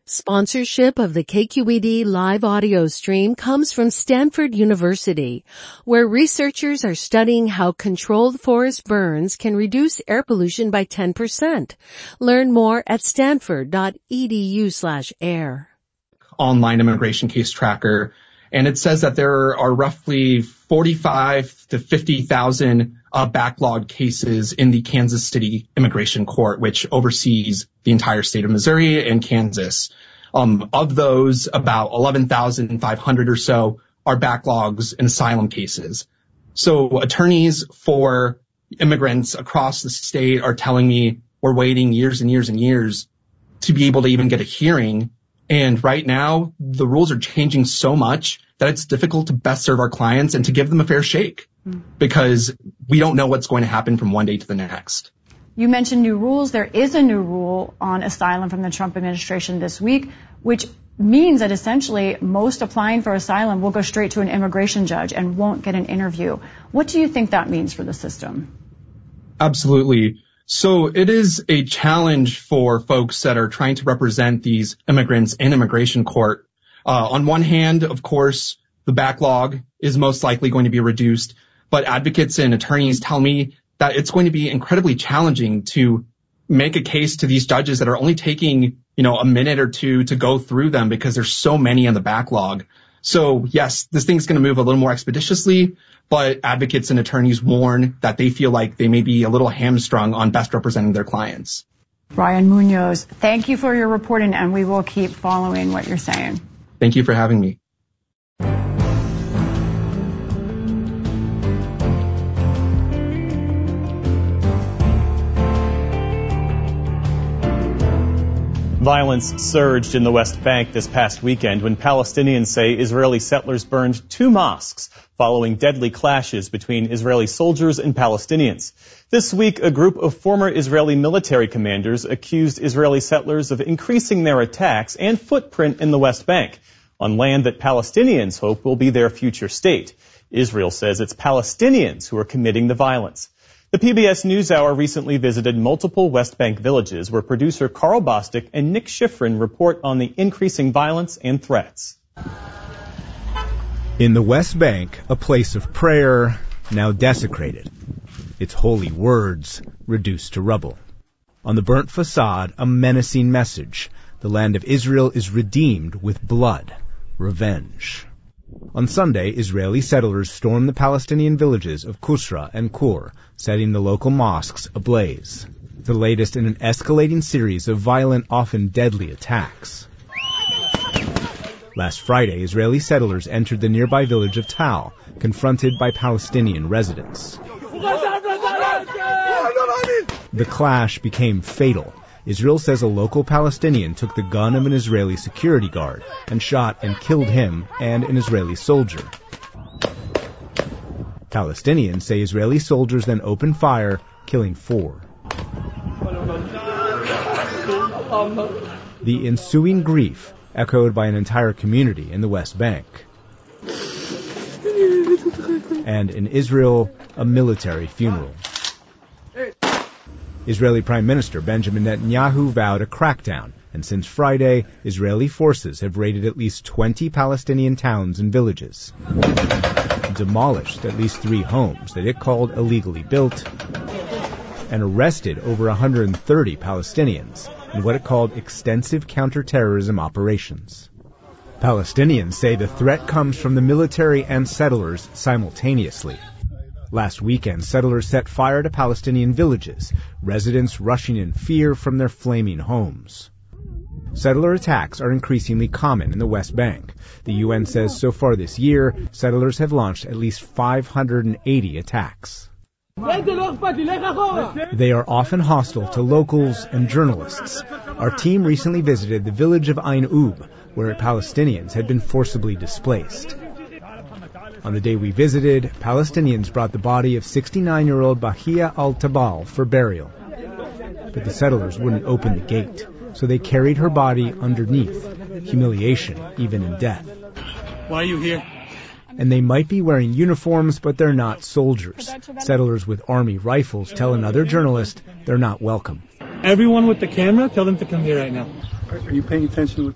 Sponsorship of the KQED live audio stream comes from Stanford University, where researchers are studying how controlled forest burns can reduce air pollution by 10%. Learn more at stanford.edu/air. Online immigration case tracker, and it says that there are roughly 45 to 50,000 backlog cases in the Kansas City Immigration Court, which oversees the entire state of Missouri and Kansas. Of those, about 11,500 or so are backlogs in asylum cases. So attorneys for immigrants across the state are telling me we're waiting years and years and years to be able to even get a hearing. And right now, the rules are changing so much that it's difficult to best serve our clients and to give them a fair shake because we don't know what's going to happen from one day to the next. You mentioned new rules. There is a new rule on asylum from the Trump administration this week, which means that essentially most applying for asylum will go straight to an immigration judge and won't get an interview. What do you think that means for the system? Absolutely. So it is a challenge for folks that are trying to represent these immigrants in immigration court. On one hand, of course, the backlog is most likely going to be reduced, but advocates and attorneys tell me that it's going to be incredibly challenging to make a case to these judges that are only taking, a minute or two to go through them because there's so many in the backlog. So yes, this thing's going to move a little more expeditiously, but advocates and attorneys warn that they feel like they may be a little hamstrung on best representing their clients. Brian Munoz, thank you for your reporting, and we will keep following what you're saying. Thank you for having me. Violence surged in the West Bank this past weekend when Palestinians say Israeli settlers burned 2 mosques following deadly clashes between Israeli soldiers and Palestinians. This week, a group of former Israeli military commanders accused Israeli settlers of increasing their attacks and footprint in the West Bank on land that Palestinians hope will be their future state. Israel says it's Palestinians who are committing the violence. The PBS NewsHour recently visited multiple West Bank villages where producer Carl Bostic and Nick Schifrin report on the increasing violence and threats. In the West Bank, a place of prayer now desecrated. Its holy words reduced to rubble. On the burnt facade, a menacing message. The land of Israel is redeemed with blood, revenge. On Sunday, Israeli settlers stormed the Palestinian villages of Kusra and Kur, setting the local mosques ablaze. The latest in an escalating series of violent, often deadly attacks. Last Friday, Israeli settlers entered the nearby village of Tal, confronted by Palestinian residents. The clash became fatal. Israel says a local Palestinian took the gun of an Israeli security guard and shot and killed him and an Israeli soldier. Palestinians say Israeli soldiers then opened fire, killing 4. The ensuing grief echoed by an entire community in the West Bank. And in Israel, a military funeral. Israeli Prime Minister Benjamin Netanyahu vowed a crackdown, and since Friday, Israeli forces have raided at least 20 Palestinian towns and villages, demolished at least 3 homes that it called illegally built, and arrested over 130 Palestinians in what it called extensive counterterrorism operations. Palestinians say the threat comes from the military and settlers simultaneously. Last weekend, settlers set fire to Palestinian villages, residents rushing in fear from their flaming homes. Settler attacks are increasingly common in the West Bank. The UN says so far this year, settlers have launched at least 580 attacks. They are often hostile to locals and journalists. Our team recently visited the village of Ain Ub, where Palestinians had been forcibly displaced. On the day we visited, Palestinians brought the body of 69-year-old Bahia al-Tabal for burial. But the settlers wouldn't open the gate, so they carried her body underneath, humiliation even in death. Why are you here? And they might be wearing uniforms, but they're not soldiers. Settlers with army rifles tell another journalist they're not welcome. Everyone with the camera, tell them to come here right now. Are you paying attention?